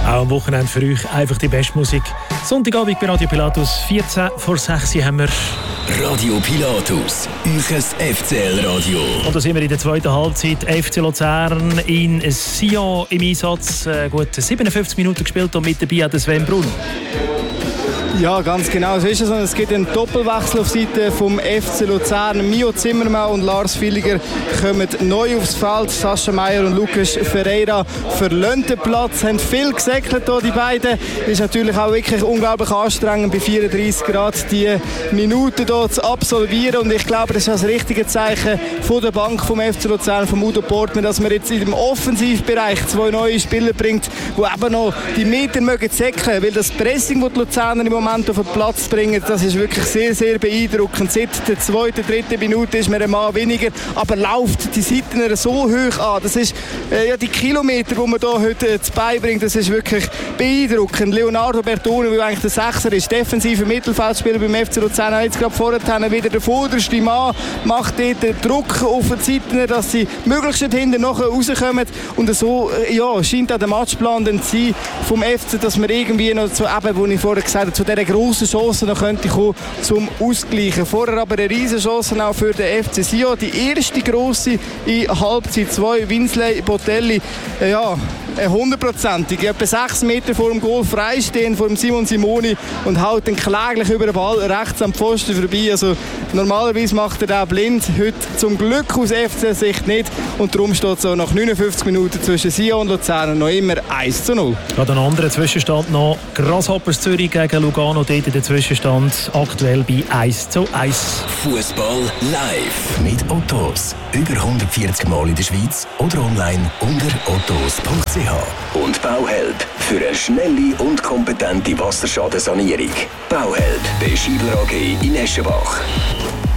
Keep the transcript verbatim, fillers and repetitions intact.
Auch am Wochenende für euch einfach die beste Musik. Sonntagabend bei Radio Pilatus, vierzehn vor sechs haben wir Radio Pilatus, euch F C L-Radio. Und da sind wir in der zweiten Halbzeit. F C Luzern in Sion im Einsatz. Äh, gut siebenundfünfzig Minuten gespielt und mit dabei hat Sven Brunn. Ja, ganz genau so ist es. Es gibt einen Doppelwechsel auf Seite vom F C Luzern. Mio Zimmermann und Lars Villiger kommen neu aufs Feld. Sascha Meier und Lucas Ferreira verlassen den Platz, haben viel gesäckelt hier, die beiden. Es ist natürlich auch wirklich unglaublich anstrengend, bei vierunddreissig Grad die Minuten hier zu absolvieren. Und ich glaube, das ist das richtige Zeichen von der Bank vom F C Luzern, von Udo Portmann, dass man jetzt in dem Offensivbereich zwei neue Spieler bringt, die eben noch die Meter mögen säckeln. Weil das Pressing, das die Luzerner im Moment auf den Platz bringen, das ist wirklich sehr, sehr beeindruckend. Seit der zweiten, dritten Minute ist man ein Mann weniger, aber läuft die Seiten so hoch an. Das ist äh, ja, die Kilometer, die man hier heute äh, beibringt, das ist wirklich beeindruckend. Leonardo Bertone, der eigentlich der Sechser ist, defensiver Mittelfeldspieler beim F C Luzern, jetzt gerade vorher wieder der vorderste Mann, macht dort den Druck auf die Seiten, dass sie möglichst hinten noch rauskommen. Und so äh, ja, scheint auch der Matchplan dann zu sein vom F C, dass man irgendwie noch zu, eben, wo ich vorher gesagt habe, zu dieser grossen Chance noch könnte kommen zum Ausgleichen. Vorher aber eine riesen Chance auch für den F C Sion. Die erste grosse in Halbzeit zwei. Winsley Botelli, äh, ja, hundertprozentig. Etwa sechs Meter vor dem Goal freistehen vor dem Simon Simoni und haut dann kläglich über den Ball rechts am Pfosten vorbei. Also normalerweise macht er den blind. Heute zum Glück aus F C-Sicht nicht. Und darum steht so nach neunundfünfzig Minuten zwischen Sion und Luzern noch immer eins zu null. Gerade ein anderer Zwischenstand noch. Grasshoppers Zürich gegen Lugano. Dort in der Zwischenstand aktuell bei eins zu eins. Fußball live mit Ottos. Über hundertvierzig Mal in der Schweiz oder online unter ottos punkt c h. Und Bauhelp für eine schnelle und kompetente Wasserschadensanierung. Bauhelp bei Schieber A G in Eschenbach.